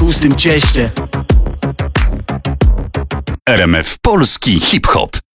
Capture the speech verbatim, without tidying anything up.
tłustym cieście. R M F Polski Hip Hop.